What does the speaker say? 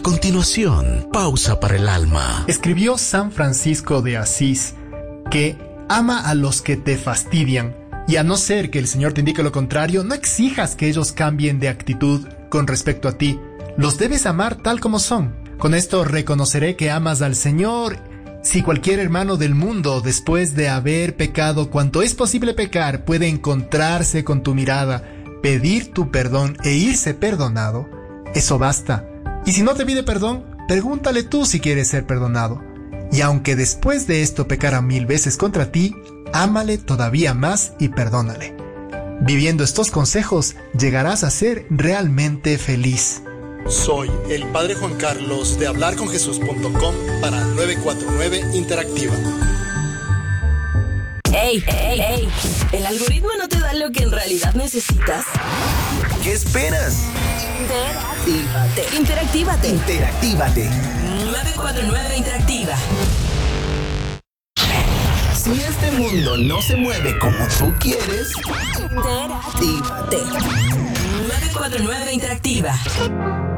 continuación, pausa para el alma. Escribió San Francisco de Asís que ama a los que te fastidian, y a no ser que el Señor te indique lo contrario, no exijas que ellos cambien de actitud con respecto a ti. Los debes amar tal como son. Con esto reconoceré que amas al Señor. Si cualquier hermano del mundo, después de haber pecado cuanto es posible pecar, puede encontrarse con tu mirada, pedir tu perdón e irse perdonado, eso basta. Y si no te pide perdón, pregúntale tú si quieres ser perdonado. Y aunque después de esto pecara 1000 veces contra ti, ámale todavía más y perdónale. Viviendo estos consejos, llegarás a ser realmente feliz. Soy el Padre Juan Carlos de hablarconjesús.com para 949 Interactiva. ¡Ey! ¿El algoritmo no te da lo que en realidad necesitas? ¿Qué esperas? Interactívate. 949 Interactiva. Si este mundo no se mueve como tú quieres, Interactívate. 949 Interactiva.